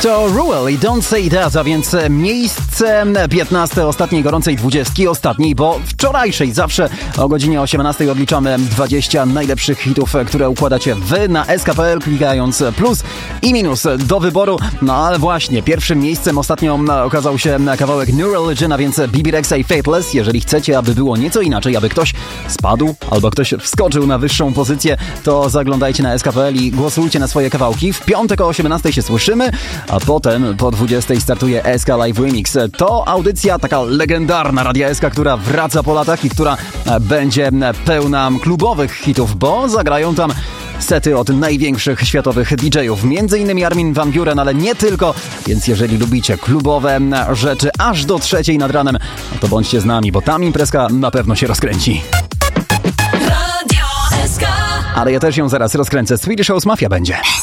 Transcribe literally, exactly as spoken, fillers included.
To Ruel i Don't Say That, a więc miejsce piętnaste ostatniej gorącej dwudziestki, ostatniej, bo wczorajszej. Zawsze o godzinie osiemnastej odliczamy dwadzieścia najlepszych hitów, które układacie wy na S K P L, klikając plus i minus do wyboru. No ale właśnie, pierwszym miejscem ostatnio okazał się kawałek New Religion, a więc B B Rexha i Faithless. Jeżeli chcecie, aby było nieco inaczej, aby ktoś spadł albo ktoś wskoczył na wyższą pozycję, to zaglądajcie na S K P L i głosujcie na swoje kawałki. W piątek o osiemnastej się słyszymy, a potem po dwudziestej startuje S K Live Remix. To audycja taka legendarna Radia S K, która wraca po latach i która będzie pełna klubowych hitów, bo zagrają tam sety od największych światowych D J-ów, między innymi Armin van Buuren, ale nie tylko, więc jeżeli lubicie klubowe rzeczy aż do trzeciej nad ranem, to bądźcie z nami, bo tam imprezka na pewno się rozkręci. Radio S K. Ale ja też ją zaraz rozkręcę. Swedish House Mafia będzie.